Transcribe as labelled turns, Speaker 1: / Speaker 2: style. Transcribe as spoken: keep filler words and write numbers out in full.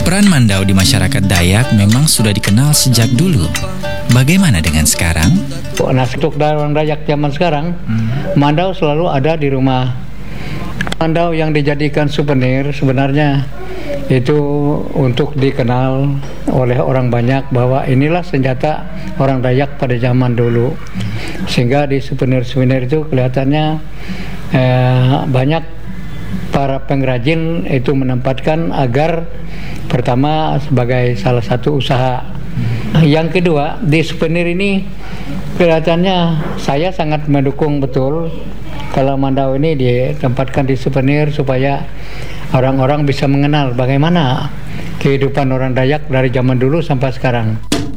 Speaker 1: Peran Mandau di masyarakat Dayak memang sudah dikenal sejak dulu. Bagaimana dengan sekarang?
Speaker 2: Nah, untuk orang Dayak zaman sekarang, hmm. Mandau selalu ada di rumah. Mandau yang dijadikan souvenir sebenarnya itu untuk dikenal oleh orang banyak bahwa inilah senjata orang Dayak pada zaman dulu. Sehingga di souvenir-souvenir itu kelihatannya eh, banyak para pengrajin itu menempatkan agar pertama sebagai salah satu usaha. Yang kedua, di souvenir ini kelihatannya saya sangat mendukung betul kalau Mandau ini ditempatkan di souvenir supaya orang-orang bisa mengenal bagaimana kehidupan orang Dayak dari zaman dulu sampai sekarang.